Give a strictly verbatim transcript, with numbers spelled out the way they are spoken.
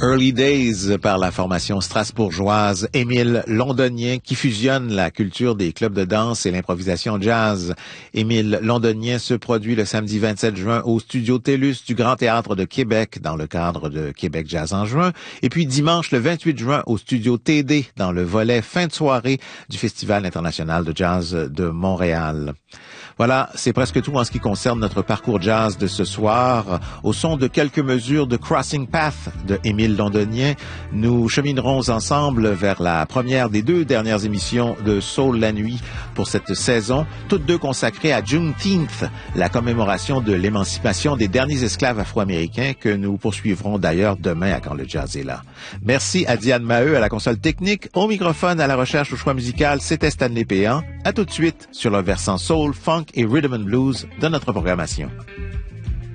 Early Days par la formation strasbourgeoise Émile Londonien qui fusionne la culture des clubs de danse et l'improvisation jazz. Émile Londonien se produit le samedi vingt-sept juin au studio TELUS du Grand Théâtre de Québec dans le cadre de Québec Jazz en juin et puis dimanche le vingt-huit juin au studio T D dans le volet fin de soirée du Festival international de jazz de Montréal. Voilà, c'est presque tout en ce qui concerne notre parcours jazz de ce soir. Au son de quelques mesures de Crossing Path de Émile Londonien, nous cheminerons ensemble vers la première des deux dernières émissions de Soul la nuit pour cette saison, toutes deux consacrées à Juneteenth, la commémoration de l'émancipation des derniers esclaves afro-américains que nous poursuivrons d'ailleurs demain à Quand le jazz est là. Merci à Diane Maheu à la console technique, au microphone, à la recherche, au choix musical, c'était Stanley Péan. À tout de suite sur le versant Soul, Funk et Rhythm and Blues de notre programmation.